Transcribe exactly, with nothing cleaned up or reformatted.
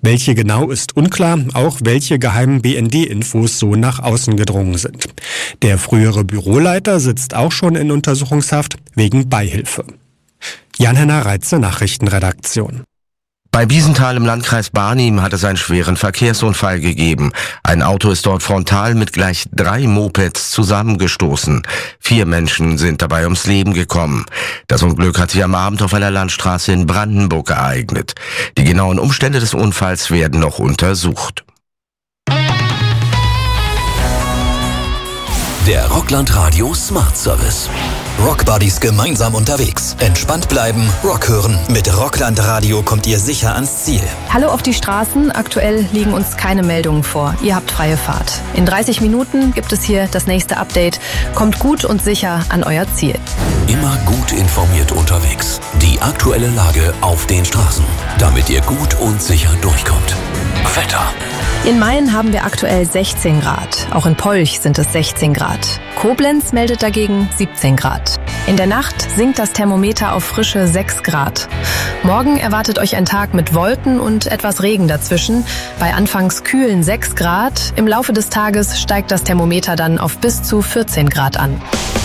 Welche genau ist unklar, auch welche geheimen B N D-Infos so nach außen gedrungen sind. Der frühere Büroleiter sitzt auch schon in Untersuchungshaft wegen Beihilfe. Jan-Henner Reitze, Nachrichtenredaktion. Bei Biesenthal im Landkreis Barnim hat es einen schweren Verkehrsunfall gegeben. Ein Auto ist dort frontal mit gleich drei Mopeds zusammengestoßen. Vier Menschen sind dabei ums Leben gekommen. Das Unglück hat sich am Abend auf einer Landstraße in Brandenburg ereignet. Die genauen Umstände des Unfalls werden noch untersucht. Der Rockland Radio Smart Service. Rock Buddies gemeinsam unterwegs. Entspannt bleiben, Rock hören. Mit Rockland Radio kommt ihr sicher ans Ziel. Hallo auf die Straßen. Aktuell liegen uns keine Meldungen vor. Ihr habt freie Fahrt. In dreißig Minuten gibt es hier das nächste Update. Kommt gut und sicher an euer Ziel. Immer gut informiert unterwegs. Die aktuelle Lage auf den Straßen, damit ihr gut und sicher durchkommt. Wetter. In Mayen haben wir aktuell sechzehn Grad. Auch in Polch sind es sechzehn Grad. Koblenz meldet dagegen siebzehn Grad. In der Nacht sinkt das Thermometer auf frische sechs Grad. Morgen erwartet euch ein Tag mit Wolken und etwas Regen dazwischen. Bei anfangs kühlen sechs Grad. Im Laufe des Tages steigt das Thermometer dann auf bis zu vierzehn Grad an.